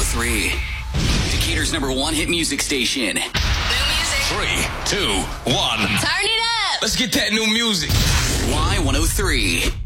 Y103. Decatur's #1 hit music station. New music. 3, 2, 1. Turn it up. Let's get that new music. Y103.